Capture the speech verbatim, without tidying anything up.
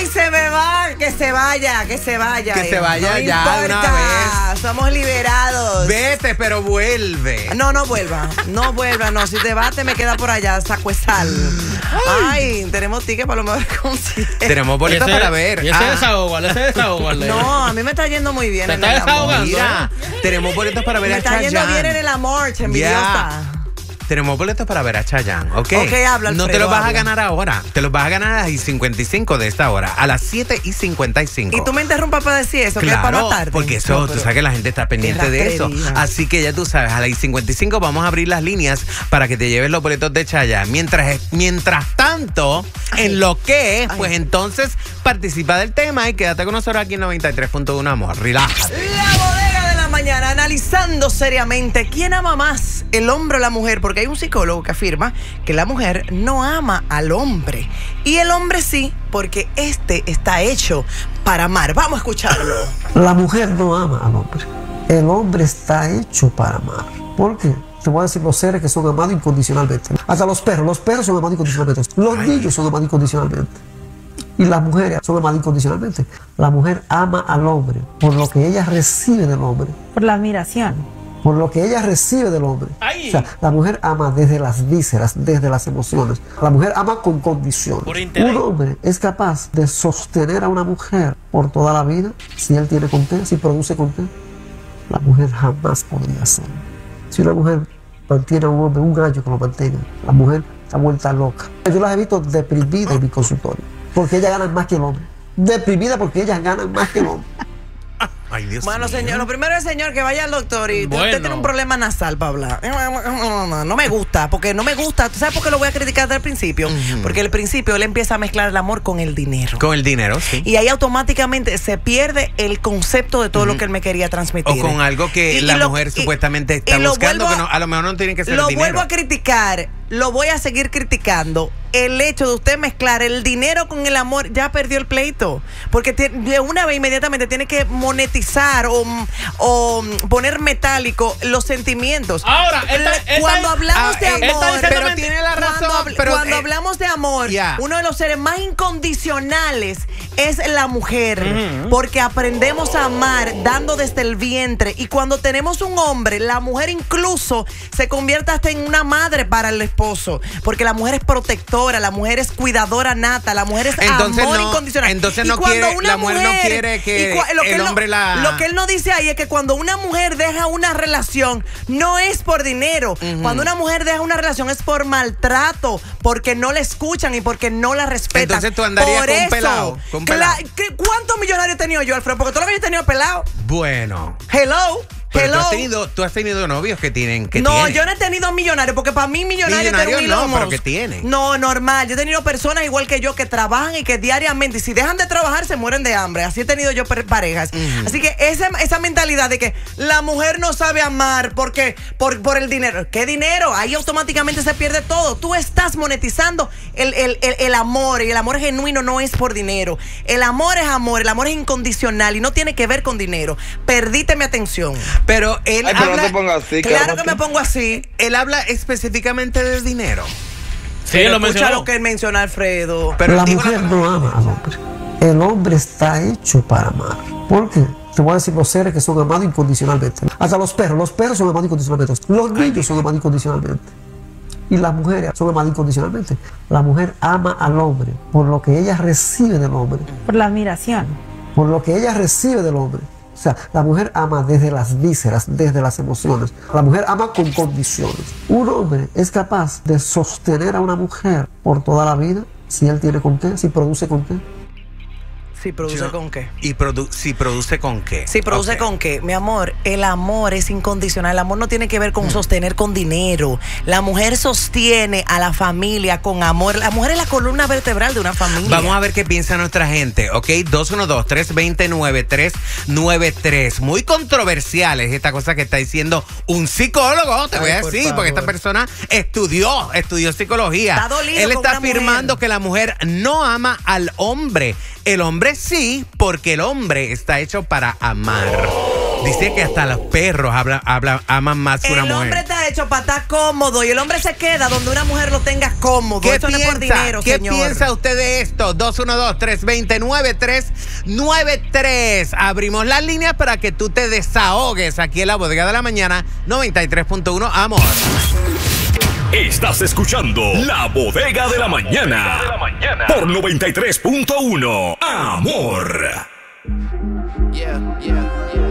¡Ay, se me va! Que se vaya, que se vaya. Que se vaya no ya importa. de una vez. Somos liberados. Vete, pero vuelve. No, no vuelva. No vuelva, no. Si te vas, te me queda por allá, saco de sal. Ay, tenemos tickets para lo mejor concierto. Tenemos boletos para ver. Y ese desahogo, ese desahogo. No, a mí me está yendo muy bien. Te en está el amor. desahogando. Mira, tenemos boletos para ver Me a está yendo Chayanne. bien en el amor, envidiosa. Tenemos boletos para ver a Chayanne, ¿ok? Ok, habla, No te Alfredo, los vas habla. a ganar ahora. Te los vas a ganar a las cincuenta y cinco de esta hora. A las siete y cincuenta y cinco. Y tú me interrumpas para decir eso, que es para Claro, matarte. porque eso, No, tú pero- sabes que la gente está pendiente Qué de eso. rastrería. Así que ya tú sabes, a las cincuenta y cinco vamos a abrir las líneas para que te lleves los boletos de Chayanne. Mientras, mientras tanto, Ay. en lo que, Ay. pues entonces participa del tema y quédate con nosotros aquí en noventa y tres punto uno, amor. Relájate. La bodega de la mañana, analizando seriamente quién ama más, el hombre o la mujer, porque hay un psicólogo que afirma que la mujer no ama al hombre y el hombre sí, porque este está hecho para amar. Vamos a escucharlo. La mujer no ama al hombre. El hombre está hecho para amar. ¿Por qué? Te voy a decir los seres que son amados incondicionalmente. Hasta los perros. Los perros son amados incondicionalmente. Los niños son amados incondicionalmente. Y las mujeres son amadas incondicionalmente. La mujer ama al hombre por lo que ella recibe del hombre. Por la admiración. Por lo que ella recibe del hombre. Ay. O sea, la mujer ama desde las vísceras, desde las emociones. La mujer ama con condiciones. Por interés. Un hombre es capaz de sostener a una mujer por toda la vida si él tiene con qué, si produce con qué. La mujer jamás podría hacerlo. Si una mujer mantiene a un hombre, un gallo que lo mantenga, la mujer está vuelta loca. Yo las he visto deprimidas en mi consultorio, porque ellas ganan más que el hombre. Deprimida porque ellas ganan más que el hombre. Ay, Dios Bueno, mío. señor, lo primero es, señor, que vaya al doctor y Bueno. usted tiene un problema nasal para hablar. No me gusta, porque no me gusta. ¿Tú sabes por qué lo voy a criticar desde el principio? Porque al principio él empieza a mezclar el amor con el dinero. Con el dinero, sí. Y ahí automáticamente se pierde el concepto de todo lo que él me quería transmitir. O con algo que Y- y la lo- mujer y- supuestamente y está lo buscando, vuelvo que no, a lo mejor no tiene que ser Lo el dinero. vuelvo a criticar, lo voy a seguir criticando. El hecho de usted mezclar el dinero con el amor ya perdió el pleito. Porque te- de una vez inmediatamente tiene que monetizar o, o poner metálico los sentimientos. Ahora, esta- Le- esta- cuando hablamos ah, de eh, amor, esta dice- pero tiene la razón. cuando, habl- pero, cuando eh, hablamos de amor, ya. uno de los seres más incondicionales es la mujer, porque aprendemos a amar dando desde el vientre, y cuando tenemos un hombre, la mujer incluso se convierte hasta en una madre para el esposo, porque la mujer es protectora, la mujer es cuidadora nata, la mujer es Entonces amor no- incondicional. entonces Y no cuando quiere- una la mujer no quiere que y cua- lo el él no- hombre la- Lo que él no dice ahí es que cuando una mujer deja una relación, no es por dinero. Cuando una mujer deja una relación es por maltrato, porque no la escuchan y porque no la respetan. Entonces tú andarías Por con un eso, pelado, con un cla- pelado. ¿qué- ¿Cuántos millonarios he tenido yo, Alfredo? Porque todos los que yo he tenido pelado. Bueno. Hello. Pero tú Hello. has, tenido, tú has tenido novios que tienen que No, tienen. yo no he tenido millonarios, porque para mí millonario es tener un Millonario no, Elon Musk. pero que tienen. No, normal. Yo he tenido personas igual que yo que trabajan y que diariamente, y si dejan de trabajar, se mueren de hambre. Así he tenido yo per- parejas. Así que esa, esa mentalidad de que la mujer no sabe amar porque por, por el dinero. ¿Qué dinero? Ahí automáticamente se pierde todo. Tú estás monetizando el, el, el, el amor, y el amor genuino no es por dinero. El amor es amor, el amor es incondicional y no tiene que ver con dinero. Perdiste mi atención. Pero él Ay, pero habla, no te pongas así, Claro que cálmate. me pongo así. él habla específicamente del dinero. Sí, él lo Escucha mencionó. lo que él menciona, Alfredo. Pero la digo mujer la- no ama al hombre. El hombre está hecho para amar. ¿Por qué? Te voy a decir los seres que son amados incondicionalmente. Hasta los perros. Los perros son amados incondicionalmente. Los niños son amados incondicionalmente. Y las mujeres son amadas incondicionalmente. La mujer ama al hombre por lo que ella recibe del hombre. Por la admiración. Por lo que ella recibe del hombre. O sea, la mujer ama desde las vísceras, desde las emociones. La mujer ama con condiciones. Un hombre es capaz de sostener a una mujer por toda la vida si él tiene con qué, si produce con qué. Sí, produce Yo- con qué. ¿Y produ si produce con qué? Sí, produce Ok. con qué. Mi amor, el amor es incondicional. El amor no tiene que ver con sostener con dinero. La mujer sostiene a la familia con amor. La mujer es la columna vertebral de una familia. Vamos a ver qué piensa nuestra gente, ¿ok? dos uno dos, tres dos cero, nueve tres nueve tres. Muy controversial es esta cosa que está diciendo un psicólogo, te voy Ay, a por decir, porque esta favor. persona estudió, estudió psicología. Está dolido Él con está una mujer. afirmando que la mujer no ama al hombre. El hombre sí, porque el hombre está hecho para amar. Dice que hasta los perros hablan, hablan, aman más que una El mujer. hombre está hecho para estar cómodo y el hombre se queda donde una mujer lo tenga cómodo. ¿Qué Eso no es por piensa? dinero, ¿Qué señor. piensa usted de esto? dos uno dos, tres dos cero, nueve tres nueve tres. Abrimos las líneas para que tú te desahogues aquí en la Bodega de la Mañana noventa y tres punto uno. Amor. Estás escuchando La Bodega de la Mañana por noventa y tres punto uno. Amor. Yeah, yeah, yeah.